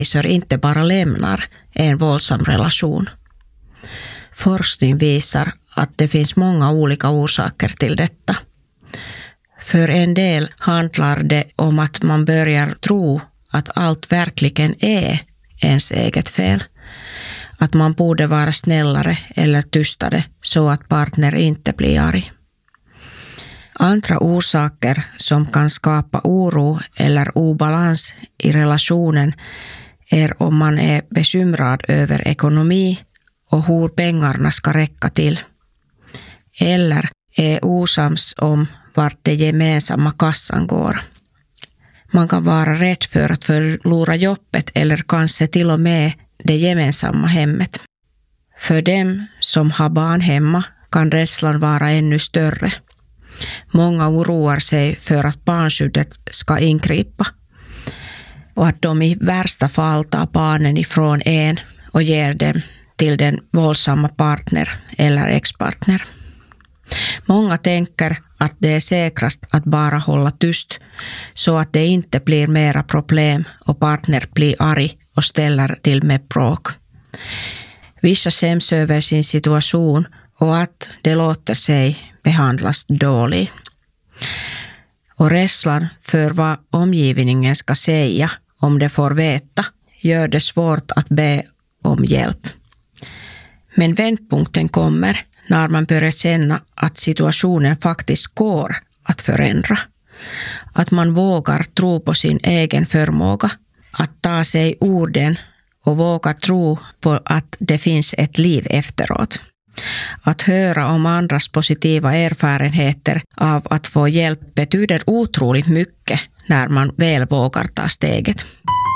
inte bara lämnar en våldsam relation. Forskning visar att det finns många olika orsaker till detta. För en del handlar det om att man börjar tro att allt verkligen är ens eget fel. Att man borde vara snällare eller tystare så att partner inte blir arg. Andra orsaker som kan skapa oro eller obalans i relationen är om man är bekymrad över ekonomi och hur pengarna ska räcka till. Eller är osams om vart det gemensamma kassan går. Man kan vara rädd för att förlora jobbet eller kanske till och med det gemensamma hemmet. För dem som har barn hemma kan rädslan vara ännu större. Många oroar sig för att barnskyddet ska ingripa och att de i värsta fall tar barnen ifrån en och ger dem till den våldsamma partner eller ex-partner. Många tänker att det är säkrast att bara hålla tyst så att det inte blir mera problem och partner blir arg och ställer till med bråk. Vissa skäms över sin situation och att det låter sig behandlas dåligt. Och rädslan för vad omgivningen ska säga om de får veta gör det svårt att be om hjälp. Men vändpunkten kommer när man börjar känna att situationen faktiskt går att förändra. Att man vågar tro på sin egen förmåga, att ta sig orden och vågar tro på att det finns ett liv efteråt. Att höra om andras positiva erfarenheter av att få hjälp betyder otroligt mycket när man väl vågar ta steget.